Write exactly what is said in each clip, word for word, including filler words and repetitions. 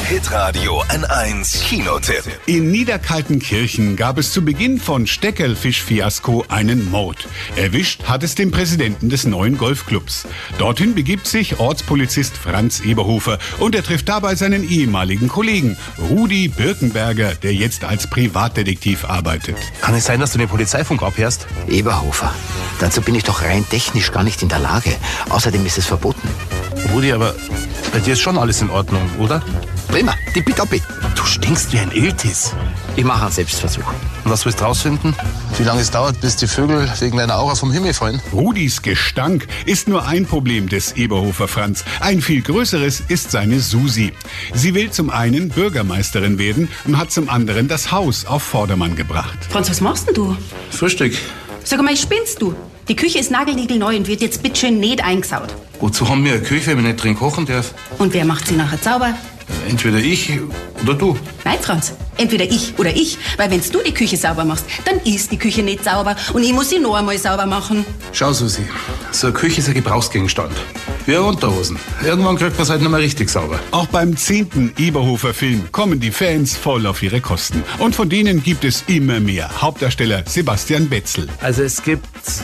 Hitradio N eins Kinotipp. In Niederkaltenkirchen gab es zu Beginn von Steckelfisch-Fiasko einen Mord. Erwischt hat es den Präsidenten des neuen Golfclubs. Dorthin begibt sich Ortspolizist Franz Eberhofer und er trifft dabei seinen ehemaligen Kollegen Rudi Birkenberger, der jetzt als Privatdetektiv arbeitet. Kann es sein, dass du den Polizeifunk abhörst? Eberhofer, dazu bin ich doch rein technisch gar nicht in der Lage. Außerdem ist es verboten. Rudi, aber bei dir ist schon alles in Ordnung, oder? Prima, tippitoppi. Du stinkst wie ein Iltis. Ich mache einen Selbstversuch. Und was willst du rausfinden? Wie lange es dauert, bis die Vögel wegen deiner Aura vom Himmel fallen? Rudis Gestank ist nur ein Problem des Eberhofer Franz. Ein viel größeres ist seine Susi. Sie will zum einen Bürgermeisterin werden und hat zum anderen das Haus auf Vordermann gebracht. Franz, was machst denn du? Frühstück. Sag mal, spinnst du? Die Küche ist nagelniegelneu und wird jetzt bitteschön nicht eingesaut. Wozu haben wir eine Küche, wenn wir nicht drin kochen dürfen? Und wer macht sie nachher sauber? Entweder ich oder du. Nein, Franz, entweder ich oder ich. Weil wenn du die Küche sauber machst, dann ist die Küche nicht sauber und ich muss sie noch einmal sauber machen. Schau, Susi, so eine Küche ist ein Gebrauchsgegenstand. Wie eine Unterhosen. Irgendwann kriegt man es halt nicht mehr richtig sauber. Auch beim zehnten Eberhofer-Film kommen die Fans voll auf ihre Kosten. Und von denen gibt es immer mehr. Hauptdarsteller Sebastian Betzel. Also es gibt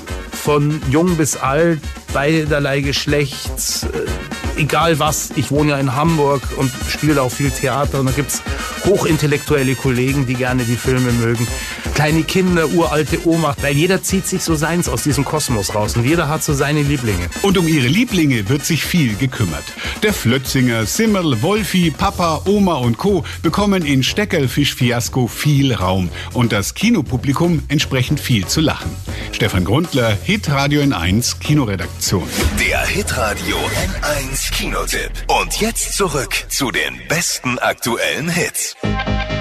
von jung bis alt, beiderlei Geschlechts, äh, egal was. Ich wohne ja in Hamburg und spiele auch viel Theater und da gibt's hochintellektuelle Kollegen, die gerne die Filme mögen. Kleine Kinder, uralte Oma, weil jeder zieht sich so seins aus diesem Kosmos raus und jeder hat so seine Lieblinge. Und um ihre Lieblinge wird sich viel gekümmert. Der Flötzinger, Simmerl, Wolfi, Papa, Oma und Co. bekommen in Steckelfisch-Fiasko viel Raum und das Kinopublikum entsprechend viel zu lachen. Stefan Grundler, Hitradio N eins Kinoredaktion. Der Hitradio N eins Kinotipp. Und jetzt zurück zu den besten aktuellen Hits.